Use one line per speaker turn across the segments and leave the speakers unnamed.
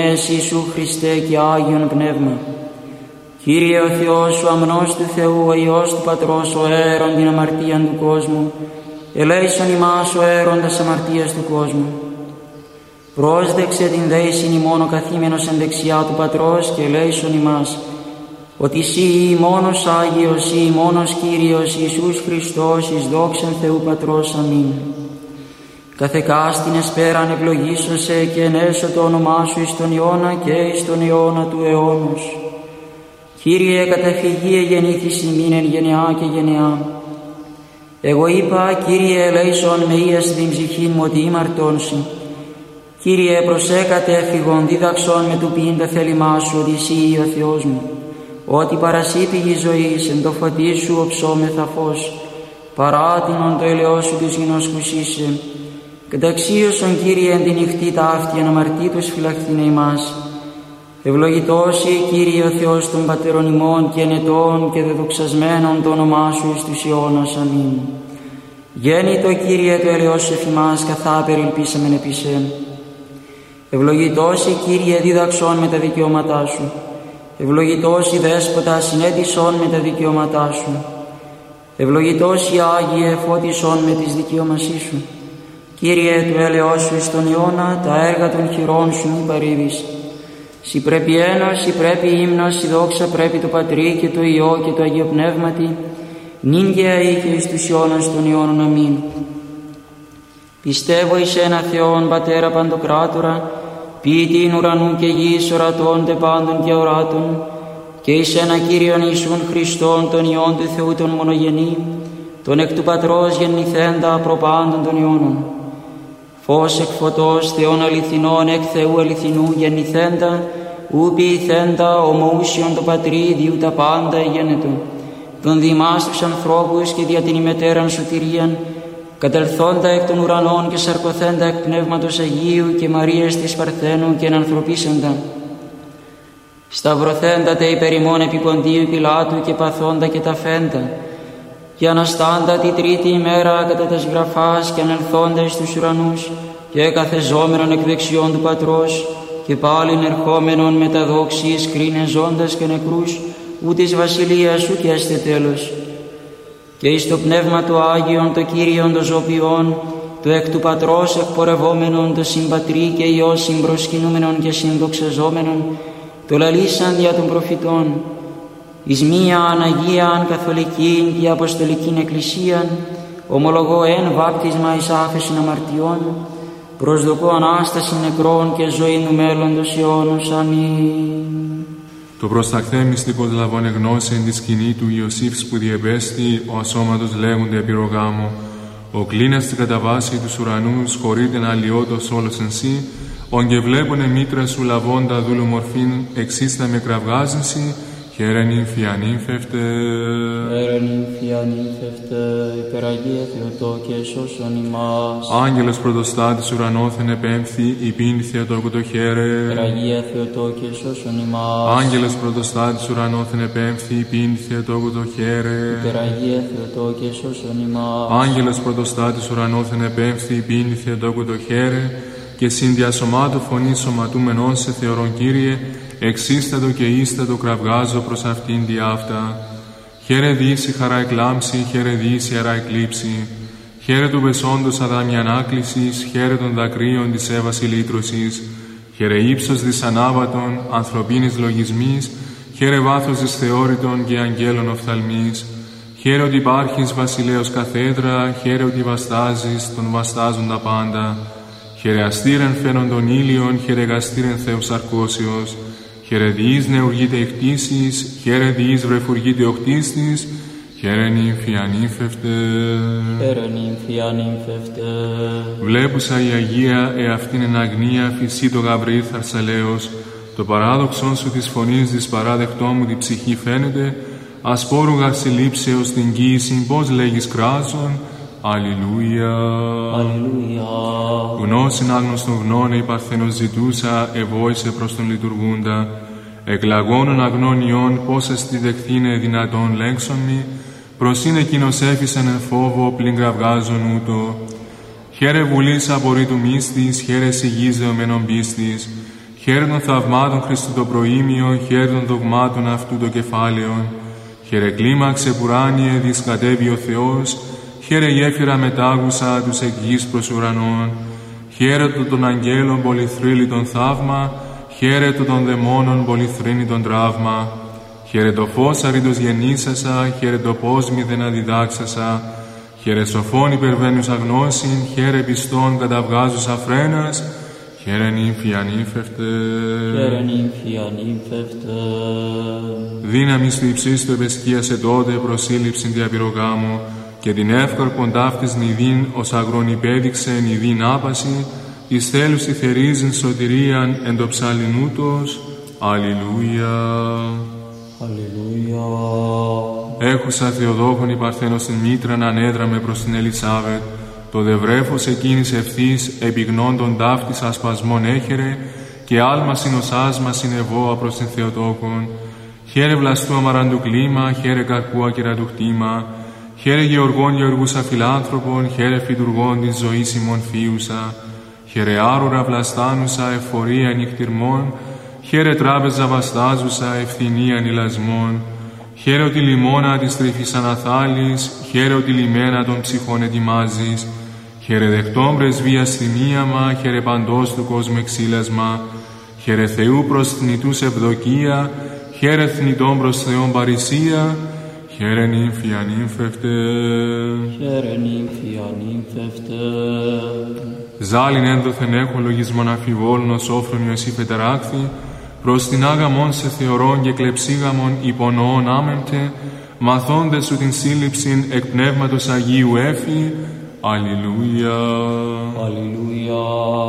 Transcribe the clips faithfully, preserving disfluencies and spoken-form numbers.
Ιησού Χριστέ και Άγιον Πνεύμα. Κύριε ο Θεός, ο αμνός του Θεού, ο Υιός του Πατρός, ο αίρον την αμαρτίαν του κόσμου, ελέησον ημάς ο αίροντας αμαρτίας του κόσμου. Πρόσδεξε την δέησιν ημών ο καθήμενος εν δεξιά του Πατρός και ελέησον ημάς, ότι Συ ή μόνος Άγιος ή μόνος Κύριος Ιησούς Χριστός εις δόξαν Θεού Πατρός. Αμήν. Καθεκάστην εσπέραν ευλογήσωσε και ενέσω το όνομά Σου εις τον αιώνα και εις τον αιώνα του αιώνος. Κύριε, καταφυγή εγεννήθης ημίν εν γενεά και γενεά. Εγώ είπα, Κύριε, ελέησον με ίας την ψυχήν μου ότι ήμαρτον Συ. Κύριε, προσέκατε εφηγον δίδαξον με του ποιήν τα θέλημά Σου ότι Συ ο Θεός μου. Ότι παρασύ πηγή ζωής εν το φωτί Σου οψόμεθα φως. Παράτινον το ελαιό Σου της γινώσκουσίσε. Καταξίωσον, Κύριε, εν τη νυχτή ταύτη αναμαρτήτως φυλαχθήνε ημάς. Ευλογητός η Κύριε ο Θεός των πατέρων ημών και ενετών και δεδοξασμένων το όνομά Σου εις τους αιώνας. Αμήν. Γέννητο, Κύριε, το ελαιός Σου εφημάς, καθά περιλπίσαμεν επί Σε. Ευλογητός η Κύριε, δίδαξον με τα δικαιώματά Σου. Ευλογητός η Δέσποτα, συνέτησον με τα δικαιώματά Σου. Ευλογητός η Άγιε, φώτισον με τις δικαιώμασή Σου. Κύριε, του έλεος Σου εις τον αιώνα, τα έργα των χειρών Σου μη παρήδεις. Συ πρέπει ένος, Συ πρέπει ύμνος, Συ δόξα πρέπει το Πατρί και το Υιό και το Αγίο Πνεύματι, νυν και αεί και εις τους αιώνας των αιώνων. Αμήν. Πιστεύω εις ένα Θεόν Πατέρα Παντοκράτορα, ποιητήν ουρανού και γης, ορατών τε πάντων και οράτων, και εις ένα Κύριον Ιησούν Χριστόν, τον Υιόν του Θεού τον μονογενή, τον εκ του Πατρός γεννηθέντα προπάντων των αιώνων. Φως εκ φωτός, Θεόν αληθινών, εκ Θεού αληθινού γεννηθέντα, ου ποιηθέντα ομοούσιον το Πατρί, διού τα πάντα εγένετο. Τον διημάς τους ανθρώπους και δια την ημετέραν σωτηρίαν, κατελθόντα εκ των ουρανών και σαρκωθέντα εκ Πνεύματος Αγίου και Μαρίας της Παρθένου και ενανθρωπίσαντα. Σταυρωθέντα τε υπερ ημών επί Ποντίου Πιλάτου και παθόντα και ταφέντα, και αναστάντα τη τρίτη ημέρα κατά τας γραφάς και ανελθόντα εις τους ουρανούς και καθεζόμενον εκ δεξιών του Πατρός και πάλιν ερχόμενον με τα δόξης κρίνε ζώντας και νεκρούς, ου της βασιλείας Σου και έστε τέλος. Και εις το Πνεύμα του Άγιον το Κύριον το ζωπιόν, το εκ του Πατρός εκπορευόμενον, το συμπατρί και Υιό συμπροσκυνούμενον και συνδοξαζόμενον, το λαλήσαν δια των προφητών, εις μίαν Αγίαν Καθολικήν και Αποστολικήν Εκκλησίαν, ομολογώ εν βάπτισμα εις άφεσιν αμαρτιών, προσδοκώ Ανάσταση νεκρών και ζωή του μέλλοντος αιώνος. Αμήν.
Το προσταχθέ μυστικός λαβών εγνώση εν τη σκηνή του Ιωσήφ που διεμπέστη, ο ασώματος λέγονται επιρρογάμο, ο κλίνας στην καταβάση τους ουρανούς χωρείται να αλλοιώτος όλος εν Σύ, ον και βλέπουνε μήτρα Σου λαβώντα δούλου μορφήν εξίστα με κραυγάζεσι, χαίρε νύμφη ανύμφευτε.
Χαίρε νύμφη ανύμφευτε, υπεραγία Θεοτόκε σώσον ημάς.
Άγγελος πρωτοστάτης ουρανόθεν επέμφθη, υπήν Θεοτόκο το χαίρε.
Υπεραγία Θεοτόκε σώσον ημάς.
Άγγελος πρωτοστάτης ουρανόθεν επέμφθη, υπήν Θεοτόκο το χαίρε.
Υπεραγία Θεοτόκε σώσον ημάς.
Άγγελος πρωτοστάτης ουρανόθεν επέμφθη, υπήν Θεοτόκο το χαίρε. Και συνδιασωμάτου φωνή σωματούμενον σε θεωρών Κύριε, εξίστατο και ίστατο κραυγάζω προς αυτήν δι' αυτά. Χαίρε δύση χαρά εκλάμψη, χαίρε δύση αρά εκλείψη. Χαίρε του πεσόντος αδάμια ανάκλησης, χαίρε των δακρύων της έβαση λύτρωσης. Χαίρε ύψος δυσανάβατον, ανθρωπίνης λογισμής, χαίρε βάθος της θεώρητων και αγγέλων οφθαλμής. Χαίρε ότι υπάρχεις βασιλέως καθέδρα, χαίρε ότι βαστάζεις τον βαστάζουν τα πάντα. Χαίρε αστήρεν φαίνον των ήλιων, χαίρε γαστήρεν Θεός αρκώσιος. Χαίρε διείς νεουργείται η χτίσης, χαίρε διείς βρεφουργείται ο χτίστης, χαίρε νύμφη ανύμφευτε.
Χαίρε νύμφη ανύμφευτε.
Βλέπουσα η Αγία εαυτήν εν αγνία φυσί το Γαβριήλ θαρσαλέος, το παράδοξον Σου της φωνής δυσπαράδεκτό μου τη ψυχή φαίνεται, ασπόρουγα συλλήψεως την κοίησιν πώς λέγεις κράζον. Αλληλούια.
Αλληλούια.
Γνώσιν άγνωστον γνώνε η Παρθένος ζητούσα, ευόησε προς τον λειτουργούντα. Εκλαγώνων αγνών ιών, πώς εστι δεχθήνε δυνατόν λέξον μη, προς είναι εκείνος έφυσεν εν φόβο, πλην κραυγάζον ούτω. Χαίρε βουλής απορρίτου μίστης, χαίρε σιγής δεωμένων πίστης, χαίρε των θαυμάτων Χριστού το προήμιο, χαίρε των δογμάτων αυτού το κεφάλαιον. Χαίρε κλίμαξε πουράνιε, δισκατεύει ο Θεός, χαίρε γέφυρα μετάγουσα τους εκ γης προς ουρανών. Χαίρε το των αγγέλων πολυθρύλιτον θαύμα, χαίρε το των δαιμόνων πολυθρύνητον τραύμα. Χαίρε το φως αρήτως γεννήσασα, χαίρε το πώς μηδεν αδιδάξασα. Χαίρε σοφών υπερβαίνουσα γνώσιν, χαίρε πιστών καταβγάζουσα φρένας, χαίρε νύμφη ανήφευτε.
Χαίρε νύμφη ανήφευτε.
Δύναμις του υψίστου επεσκίασε τότε προσύλληψην διαπυρογάμου, και την εύκαρπον ταύτης νηδίν ως αγρόν υπέδειξε νηδίν άπαση, εις θέλους τη θερίζειν σωτηρίαν εν το ψαλινούτος. Αλληλούια.
Αλληλούια.
Έχουσα Θεοδόχον η Παρθένος την μήτραν ανέδραμε προς την Ελισάβετ, το δευρέφος εκείνης ευθύς επιγνώντων ταύτης ασπασμών έχερε, και άλμα συνοσάσμα συνεβόα προς την Θεοτόκον. Χαίρε βλαστού αμαραντου κλίμα, χαίρε καρπού ακυρατού χτήμα, χαίρε γεωργών γεωργούσα φιλάνθρωπων, χαίρε φυτουργών της ζωής ημών φίουσα, χαίρε άρουρα βλαστάνουσα εφορία νυχτυρμών, χαίρε τράπεζα βαστάζουσα ευθυνία νηλασμών, χαίρε ότι λιμώνα της τρυφής αναθάλης, χαίρε ότι λιμένα των ψυχών ετοιμάζεις, χαίρε δεχτών πρεσβείας θυμίαμα, χαίρε παντός του κόσμου εξήλασμα, χαίρε Θεού προς θνητούς ευδοκία, χαίρε θνητών προς Θεόν παρησία, χαίρε νύμφη ανήμφευτε.
Χαίρε νύμφη ανήμφευτε.
Ζάλιν ένδοθεν έχω λογισμόν αφιβόλων ως όφρονιος ή πεταράκθη, προς την άγαμον σε θεωρών και κλεψίγαμον υπονοών άμεμπτε, μαθώντες σου την σύλληψην εκ πνεύματος Αγίου έφη. Αλληλούια.
Αλληλούια.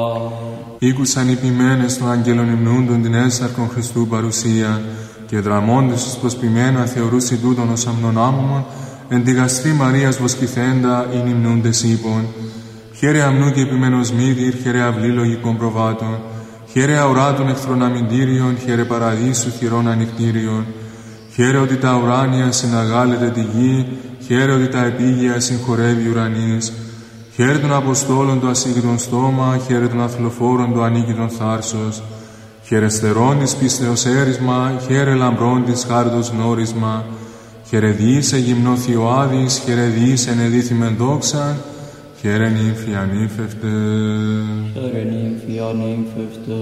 Ήκουσαν οι ποιμένες των αγγέλων υμνούντων την έσαρκον Χριστού παρουσία, και δραμώντες τους προσποιμένα θεωρούσι τούτον ως αμνονάμωμον, εν τη γαστρή Μαρίας βοσκηθέντα ειν υμνούντες ύπων. Χαίρε αμνού και επιμένος μύδυρ, χαίρε αυλή λογικών προβάτων, χαίρε αουράτων εχθρών αμυντήριων, χαίρε παραδείσου θυρών ανοιχτήριων. Χαίρε ότι τα ουράνια συναγάλετε τη γη, χαίρε ότι τα επίγεια συγχωρεύει ουρανής. Χαίρε των Αποστόλων το ασύγκριτον στόμα, χαίρε των αθλοφόρων το ανίκητον θάρσος. Χαίρε στερών της πίστεως έρισμα, χαίρε λαμπρών της χάριτος γνώρισμα. Χαίρε διήσε γυμνό Θειοάδης, χαίρε διήσε ενεδίθημεν δόξαν, χαίρε νύμφη ανήφευτε.
Χαίρε νύμφη ανήφευτε.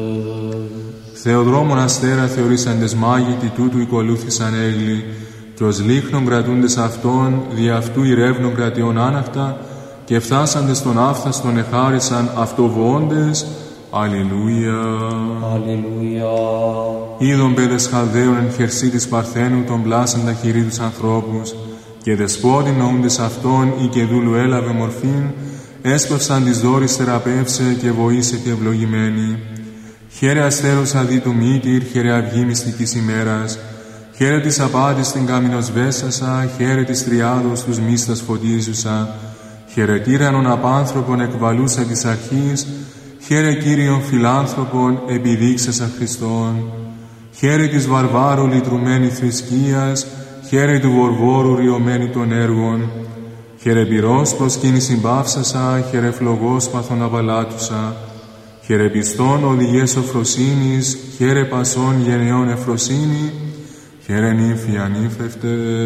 Θεοδρόμων αστέρα θεωρήσαντες μάγητοι τούτου οικολούθησαν έγλοι, και ως λίχνων κρατούντες αυτών, δι' αυτού ηρεύνων κρατιών άναυτα, και φτάσαντες τον άφθαστον εχάρισαν αυτοβοώντες. Αλληλούια.
Αλληλούια.
Είδον παιδες Χαλδαίων εν χερσί της Παρθένου τον πλάσαν τα χειρί τους ανθρώπους, και δεσπότην νοούντες αυτών ή και δούλου έλαβε μορφήν, έσπευσαν της δόρης θεραπεύσε και βοήσε και ευλογημένη. Χαίρε αστέρωσα δι του μύτηρ, χαίρε αυγή μυστικής ημέρας, χαίρε της απάτης την κάμινος βέσασα, χαίρε της τριάδος τους μίστας φωτίζουσα, χαίρε τύρανον απάνθρωπον εκβαλούσα της αρχής, χαίρε Κύριον φιλάνθρωπον επιδείξασα Χριστόν. Χαίρε της βαρβάρου λυτρουμένη θρησκείας, χαίρε του βορβόρου ριωμένη των έργων. Χαίρε πυρός προσκύνησιν παύσασα, χαίρε φλογός παθον απαλάτουσα. Χαίρε πιστών οδηγές οφροσύνης, χαίρε πασών γενεών εφροσύνη, χαίρε νύμφη ανήφευτε.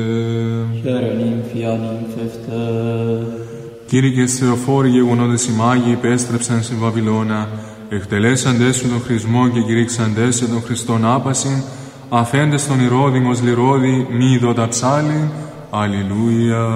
Χαίρε νύμφη ανήφευτε.
Κήρυκες Θεοφόροι γεγονότες οι Μάγοι υπέστρεψαν στην Βαβυλώνα, εκτελέσαντες σου τον χρησμό και κηρύξαντες σε τον Χριστόν άπασιν, αφέντες τον Ηρώδημος λιρόδι μη ειδώτα ψάλιν. Αλληλούια.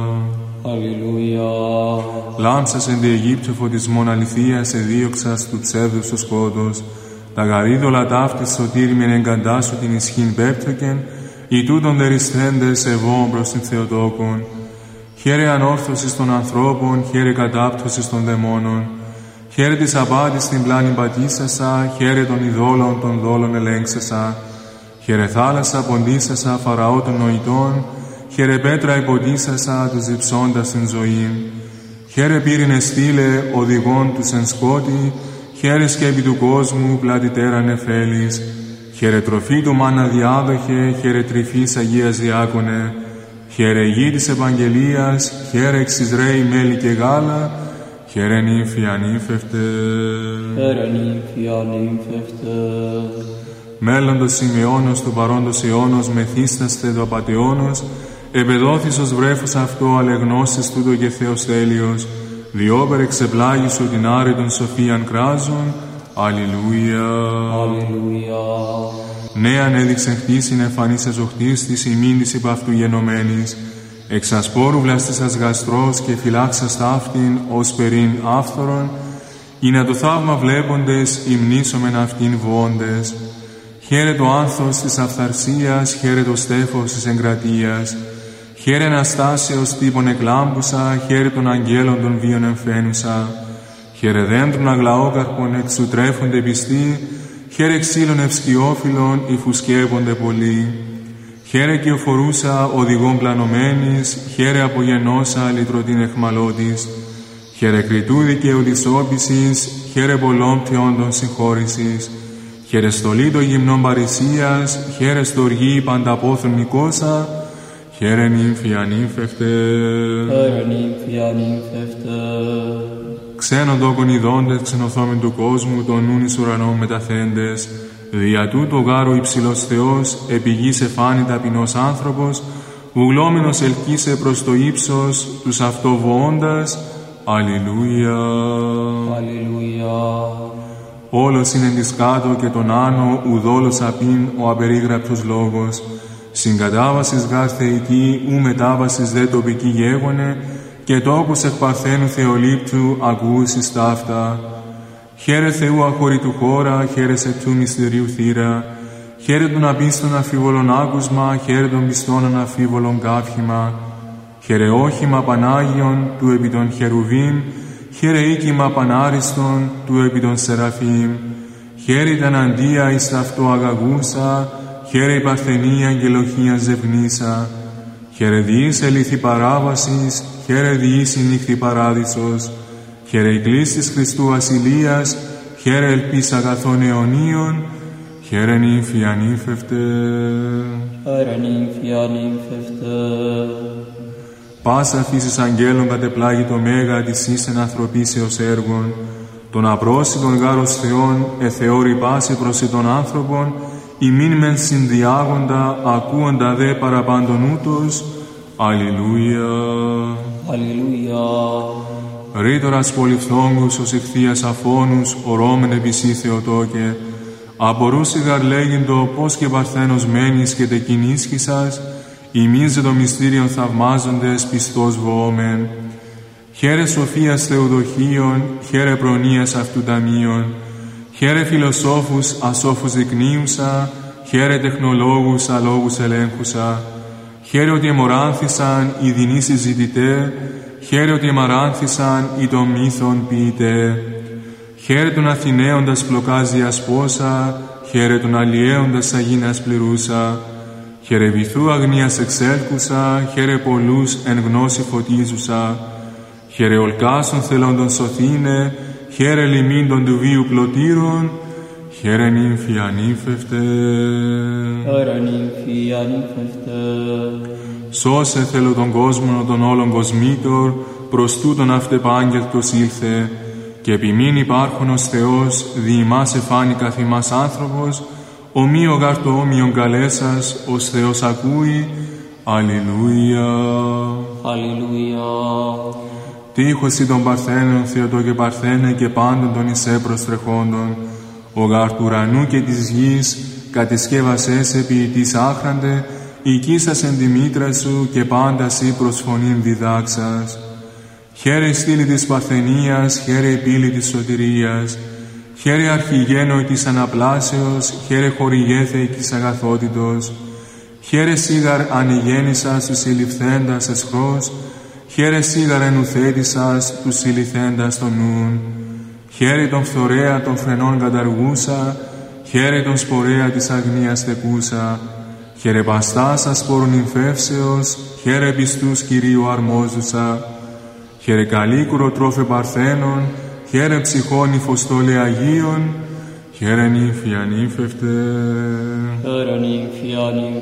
Αλληλούια.
Λάμψας εν τη Αιγύπτιο φωτισμόν αληθείας εδίωξας του ψεύδους το σκότος, τα γαρίδωλα ταύτης σωτήρι μεν εγκαντάσου την ισχύν πέπτωκεν, οι τούτον δερισθέντες ευών προς την Θεοτόκον. Χαίρε ανόρθωσης των ανθρώπων, χαίρε κατάπτωσης των δαιμόνων. Χαίρε της απάτης την πλάνη πατήσασα, χαίρε των ειδόλων των δόλων ελέγξασα. Χαίρε θάλασσα ποντίσασα, φαραώ των νοητών, χαίρε πέτρα υποτίσασα, τους διψώντας την ζωή. Χαίρε πύρινε στήλε, οδηγών τους εν σκότη, χαίρε σκέπη του κόσμου, πλατητέρα νεφέλης. Χαίρε τροφή του μάνα διάδοχε, χαίρε τρυφής Αγίας Διάκονε. Χαίρε γη της Ευαγγελίας, χαίρε εξ Ισραήλ μέλι και γάλα, χαίρε νύμφη ανύμφευτε,
χαίρε νύμφη ανύμφευτε.
Μέλλοντος σημειώνος του παρόντος αιώνος μεθύσταστε το απατεώνος, επεδόθης ως βρέφος αυτό αλεγνώσεις τούτο και Θεός τέλειος, διόπερ εξεπλάγει σου την άρετον σοφίαν κράζον. Αλληλούια.
Αλληλούια.
Νέαν έδειξεν χτίσιν εμφανής εζοχτής της ημίν της υπ' αυτού γενομένης, εξ ασπόρου βλαστήσας γαστρός και φυλάξας ταύτην ως περίν άφθορον, ή να το θαύμα βλέποντες υμνήσομεν αυτήν βοώντες. Χαίρε το άνθος της αυθαρσίας, χαίρε το στέφος της εγκρατείας, χαίρε αναστάσεως τύπων εκλάμπουσα, χαίρε των αγγέλων των βίων εμφαίνουσα, χαίρε δέντρων αγλαόκαρπων εξ ου τρέφονται πιστοί, χαίρε ξύλων ευσκιόφυλλων οι φουσκεύονται πολλοί. Χαίρε κυοφορούσα οδηγών πλανωμένης, χαίρε απογενώσα λυτρωτήν εχμαλώτης, χαίρε κριτού δικαίου της όπισης, χαίρε πολλών θεόντων συγχώρησης, χαίρε στολή των γυμνών παρησίας, χαίρε στοργή πανταπόθων Νικόσα, χαίρε νύμφη ανύμφευτε,
χαίρε νύμφη ανύμφευτε.
Ξένον τόκον ειδώντες ξενοθόμεν του κόσμου, των νουν εις ουρανών μεταθέντες, δια τούτο γάρου υψηλός Θεός, επί γης εφάνη ταπεινός άνθρωπος, βουλόμενος ελκύσε προς το ύψος, τους αυτοβοώντας. Αλληλούια.
Αλληλούια.
Όλος είναι της κάτω και τον άνω, ουδόλος απειν ο απερίγραπτος λόγος. Συγκατάβασης γάρ θεϊκή, ου μετάβασης δε τοπική γέγονε, και τόπους εκ παρθένου Θεολήπτου ακούσεις ταύτα. Χαίρε Θεού αχωρητού χώρα, χαίρε σε του μυστηρίου θύρα, χαίρε των απίστων αφίβολων άκουσμα, χαίρε των πιστών αναφίβολων κάφημα, χαίρε όχημα Πανάγιον του επί των χερουβίμ, χαίρε οίκημα Πανάριστον του επί των Σεραφείμ, χαίρε τα εναντία εις ταυτό αγαγούσα, χαίρε η παρθενία αγγελοχία ζευνήσα, χαίρε διείς ελήθη παράβασης, χαίρε διείς η νύχτη παράδεισος, χαίρε η κλίς της Χριστού βασιλείας, χαίρε ελπίς αγαθών αιωνίων, χαίρε νύμφη ανύμφευτε,
χαίρε νύμφη ανύμφευτε.
Πάσα φύσης αγγέλων κατεπλάγει το μέγα της ίσεν ανθρωπίσεως έργων, των απρόσιτων γάρος Θεών εθεώρη πάση προς των άνθρωπων, ημίν μεν συνδιάγοντα, ακούοντα δε παραπάντων ούτως. Αλληλούια.
Αλληλούια.
Ρήτορας πολυφθόγκους ως ηχθείας αφώνους, ορώμεν επισή Θεοτόκε, απορούσι γαρ λέγειν πώς και παρθένος μένεις και τεκινίσχυσας, ημείς το μυστήριον θαυμάζοντες πιστός βοόμεν. Χαίρε σοφίας Θεοδοχίων, χαίρε προνοίας αυτού ταμείων, χαίρε φιλοσόφους ασόφους δεικνύουσα, χαίρε τεχνολόγους αλόγους ελέγχουσα, χαίρε ότι εμοράνθησαν οι δεινοί συζητητέ, χαίρε ότι εμαράνθησαν οι των μύθων ποιητέ. Χαίρε τον Αθηναίοντας πλοκάζει ασπόσα, χαίρε τον αλλιέοντας αγίνας πληρούσα, χαίρε βυθού αγνίας εξέλκουσα, χαίρε πολλούς εν γνώση φωτίζουσα, χαίρε ολκάσων θελόντων σωθήνε, χαίρε λιμήν του βίου πλωτήρων, χαίρε νύμφη ανύμφευτε,
χαίρε νύμφη ανύμφευτε.
Σώσε θέλω τον κόσμο των όλων κοσμήτων, προς τούτον αυτεπάγγελτος ήλθε, και επιμήν υπάρχον ως Θεός, δι' ημάς εφάνει καθ' ημάς άνθρωπος, ομοίο γάρ το όμοιον καλέσας, ως Θεός ακούει. Αλληλούια.
Αλληλούια.
Τείχος ή των Παρθένων, Θεοτό και Παρθένε και πάντων των εισέ προστρεχόντων, ο γάρ του ουρανού και της γης, κατεσκεύασες επί της άχραντε, οικίσας εν τη μήτρα σου και πάντα σύ προς φωνήν διδάξας. Χαίρε η στήλη της Παρθενίας, χαίρε η πύλη της σωτηρίας, χαίρε αρχηγένο της αναπλάσεως, χαίρε χορηγέθε της αγαθότητος, χαίρε σίγαρ ανηγέννησας τους συλληφθέντας εσχρός, χαίρε σίγαρ ενουθέτησας τους συλληφθέντας των νουν, χαίρε τον φθορέα των φρενών καταργούσα, χαίρε τον σπορέα της αγνίας στεκούσα, χαίρε παστάς ασπόρων νυμφεύσεως, χαίρε πιστούς Κυρίου αρμόζουσα, χαίρε καλίκουρο τρόφε Παρθένων, χαίρε ψυχών υφοστόλε Αγίων, χαίρε νύμφη ανύμφευτε,
χαίρε νύμφη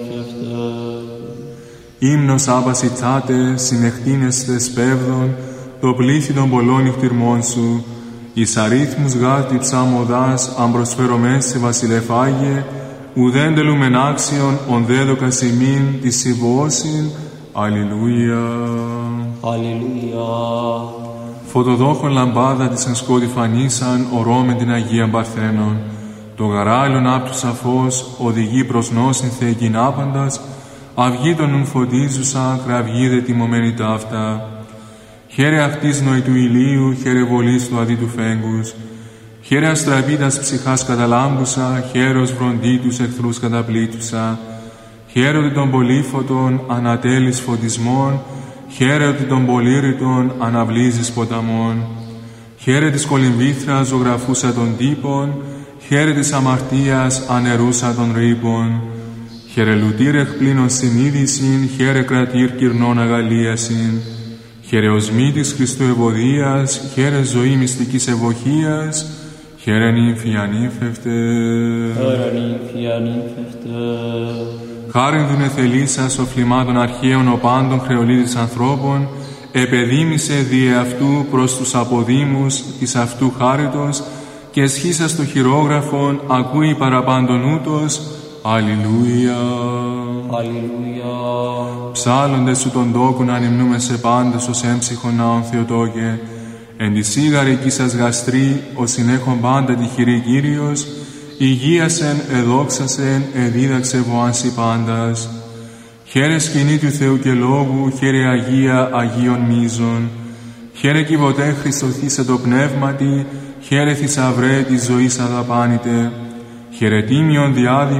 ανύμφευτε.
Ύμνος άπαση τσάτε, συνεχτίνεστε σπέβδων, το πλήθη των πολλών νυχτηρμών σου, εις αρίθμους γάτι ψάμοδάς, αν προσφερομές σε βασιλεφάγε, ουδέν τελούμεν άξιον, ον δέδοκας ημίν, της συμβώσιν. Αλληλούια.
Αλληλούια.
Φωτοδόχον λαμπάδα της εν σκότη φανίσαν, ορώμεν την Αγία Παρθένων. Το γαράλιον άπτουσα φως, οδηγεί προς νόσιν θεεκήν άπαντας, αυγή των νουν φωτίζουσα, κραυγίδε τιμωμένη ταύτα. Χαίρε αυτής νοητού ηλίου, χαίρε βολής του αδίτου φέγγους. Χαίρε αστραπίτας ψυχάς καταλάμπουσα, χαίρος βροντίτους εχθρούς καταπλήτουσα. Χαίρε ότι των πολύφωτων ανατέλεις φωτισμών, χαίρε ότι των πολύρητων αναβλύζεις ποταμών. Χαίρε της κολυμβήθρας ζωγραφούσα των τύπων, χαίρε της αμαρτίας ανερούσα των ρήπων. Χαίρε λουτήρ εκπλήνων συνείδησιν, χαίρε κρατήρ κυρνών αγαλίασιν. Χαίρε οσμή της Χριστού ευωδίας, χαίρε ζωή μυστικής ευωχίας, χαίρε νύμφη ανύμφευτε.
Χαίρε νύμφη ανύμφευτε.
Χάριν δουν εθελήσας ο φλιμάτων αρχαίων ο πάντων χρεολίδης ανθρώπων, επεδίμησε διε αυτού προς τους αποδήμους της αυτού χάριτος και εσχίσας το χειρόγραφον ακούει παραπάντων ούτως. Αλληλούια.
Αλληλούια.
Ψάλλοντες σου τον τόκου να ανυμνούμε σε πάντες ως έμψυχον ναόν Θεοτόκε, εν τη σίγαρη εκεί σας γαστρή, ως συνέχον πάντα τη χειρή Κύριος, υγείασεν, εδόξασεν, εδίδαξε βοάνσι πάντας. Χαίρε σκηνή του Θεού και Λόγου, χαίρε Αγία Αγίων Μίζων. Χαίρε κυβωτέ Χριστοθήσε το πνεύματι, χαίρε θησαυρέ της ζωής αδαπάνητε. Χαίρε τίμιον διάδημη